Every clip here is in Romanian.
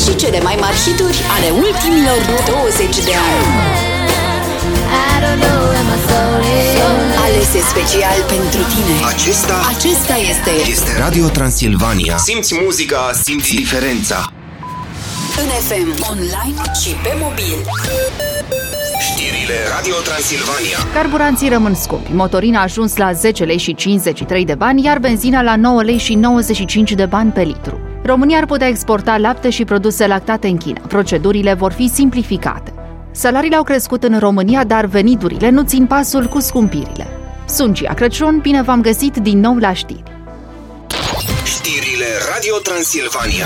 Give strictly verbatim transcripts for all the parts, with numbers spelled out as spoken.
și cele mai mari hituri ale ultimilor douăzeci de ani. Alese special pentru tine. Acesta, Acesta este este Radio Transilvania. Simți muzica, simți diferența. în F M, online și pe mobil. Știrile Radio Transilvania. Carburanții rămân scumpi. Motorina a ajuns la zece lei și cincizeci și trei de bani, iar benzina la nouă lei și nouăzeci și cinci de bani pe litru. România ar putea exporta lapte și produse lactate în China. Procedurile vor fi simplificate. Salariile au crescut în România, dar veniturile nu țin pasul cu scumpirile. Sunt Gia Crăciun, bine v-am găsit din nou la știri. Știrile Radio Transilvania.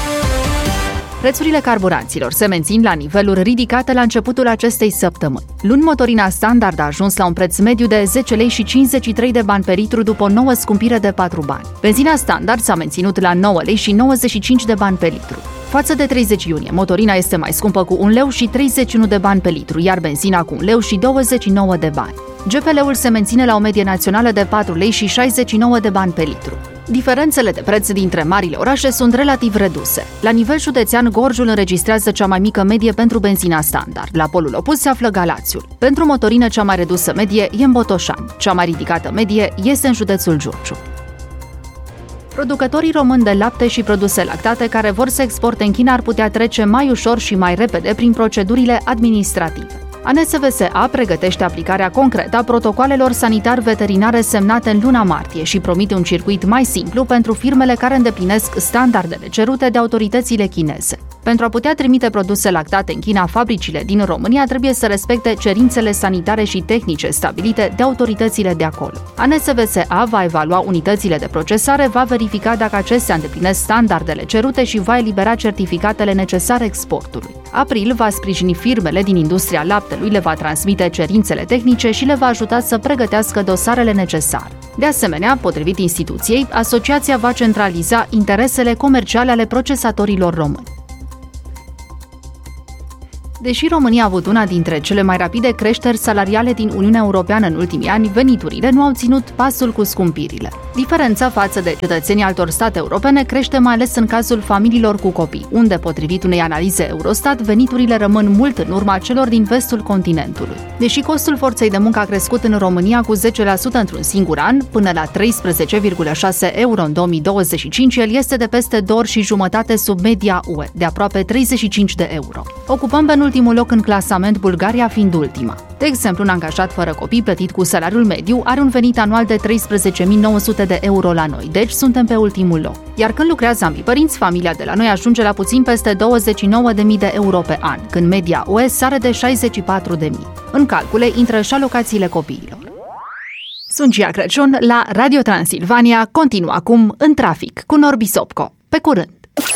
Prețurile carburanților se mențin la niveluri ridicate la începutul acestei săptămâni. Luni, motorina standard a ajuns la un preț mediu de zece lei și cincizeci și trei de bani pe litru după o nouă scumpire de patru bani. Benzina standard s-a menținut la nouă lei și nouăzeci și cinci de bani pe litru. Față de treizeci iunie, motorina este mai scumpă cu un leu și treizeci și unu de bani pe litru, iar benzina cu un leu și douăzeci și nouă de bani. G P L-ul se menține la o medie națională de patru lei și șaizeci și nouă de bani pe litru. Diferențele de preț dintre marile orașe sunt relativ reduse. La nivel județean, Gorjul înregistrează cea mai mică medie pentru benzina standard. La polul opus se află Galațiul. Pentru motorină, cea mai redusă medie e în Botoșani. Cea mai ridicată medie este în județul Giurgiu. Producătorii români de lapte și produse lactate care vor să exporte în China ar putea trece mai ușor și mai repede prin procedurile administrative. A N S V S A pregătește aplicarea concretă a protocoalelor sanitar-veterinare semnate în luna martie și promite un circuit mai simplu pentru firmele care îndeplinesc standardele cerute de autoritățile chineze. Pentru a putea trimite produse lactate în China, fabricile din România trebuie să respecte cerințele sanitare și tehnice stabilite de autoritățile de acolo. A N S V S A va evalua unitățile de procesare, va verifica dacă acestea îndeplinesc standardele cerute și va elibera certificatele necesare exportului. April va sprijini firmele din industria laptelui, le va transmite cerințele tehnice și le va ajuta să pregătească dosarele necesare. De asemenea, potrivit instituției, asociația va centraliza interesele comerciale ale procesatorilor români. Deși România a avut una dintre cele mai rapide creșteri salariale din Uniunea Europeană în ultimii ani, veniturile nu au ținut pasul cu scumpirile. Diferența față de cetățenii altor state europene crește mai ales în cazul familiilor cu copii, unde, potrivit unei analize Eurostat, veniturile rămân mult în urma celor din vestul continentului. Deși costul forței de muncă a crescut în România cu zece la sută într-un singur an, până la treisprezece virgulă șase euro în două mii douăzeci și cinci, el este de peste două ori și jumătate sub media U E, de aproape treizeci și cinci de euro. Ocupăm pe ultimul loc în clasament, Bulgaria fiind ultima. De exemplu, un angajat fără copii plătit cu salariul mediu are un venit anual de treisprezece mii nouă sute de euro la noi, deci suntem pe ultimul loc. Iar când lucrează ambii părinți, familia de la noi ajunge la puțin peste douăzeci și nouă de mii de euro pe an, când media U E sare de șaizeci și patru de mii. În calcule intră și alocațiile copiilor. Sunt Gia Crăciun la Radio Transilvania, continuă acum în trafic cu Norbi Sopco. Pe curând!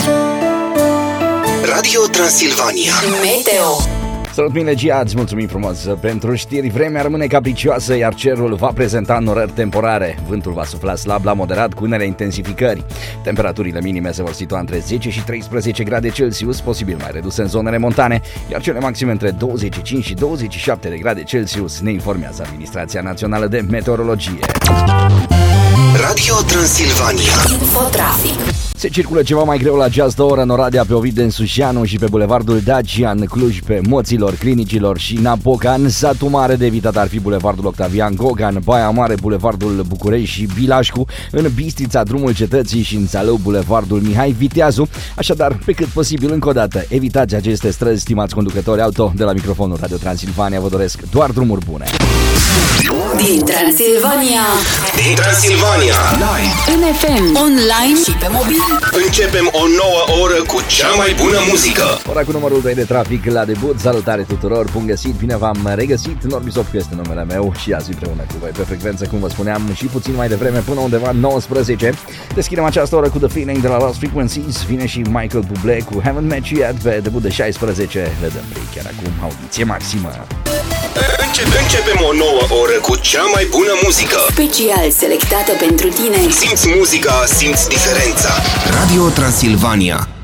Radio Transilvania. Meteo. Salut, mine Gia, îți mulțumim frumos pentru știri. Vremea rămâne capricioasă, iar cerul va prezenta norări temporare. Vântul va sufla slab la moderat cu unele intensificări. Temperaturile minime se vor situa între zece și treisprezece grade Celsius, posibil mai reduse în zonele montane, iar cele maxime între douăzeci și cinci și douăzeci și șapte de grade Celsius, ne informează Administrația Națională de Meteorologie. Radio Transilvania. Infotrafic. Se circulă ceva mai greu la această oră în Oradea pe Ovid Densușianu și pe bulevardul Dacian, Cluj, pe Moților, Clinicilor și Napocan. Satul mare de evitat ar fi bulevardul Octavian Gogan, Baia Mare, bulevardul București și Bilașcu, în Bistrița, drumul Cetății și în Țalău, bulevardul Mihai Viteazu. Așadar, pe cât posibil, încă o dată, evitați aceste străzi, stimați conducători auto. De la microfonul Radio Transilvania vă doresc doar drumuri bune. Din Transilvania. Din Transilvania. Live. În F M, online și pe mobil. Începem o nouă oră cu cea mai bună muzică. Ora cu numărul doi de trafic la debut. Salutare tuturor, bun găsit, bine v-am regăsit. Norbi Sopco este numele meu și azi împreună cu voi pe frecvență, cum vă spuneam, și puțin mai devreme până undeva nouăsprezece. Deschidem această oră cu The Feeling de la Lost Frequencies. Vine și Michael Bublé cu Haven't Met You Yet pe debut de șaisprezece. Le dăm break chiar acum, audiție maximă. Începem o nouă oră cu cea mai bună muzică, special selectată pentru tine. Simți muzica, simți diferența. Radio Transilvania.